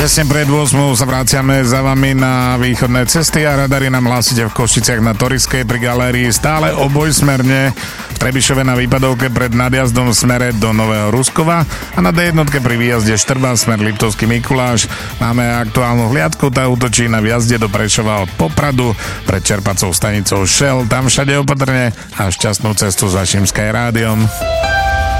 Tesne pred 8 sa vraciame za vami na východné cesty a radary nám hlásite v Košiciach na Toriskej pri galérii stále obojsmerne, v Trebišove na výpadovke pred nadjazdom v smere do Nového Ruskova a na D1 pri výjazde Štrba smer Liptovský Mikuláš. Máme aktuálnu hliadku, tá útočí na vjazde do Prešova od Popradu pred čerpacou stanicou Shell. Tam všade opatrne a šťastnú cestu s vašim Sky rádiom.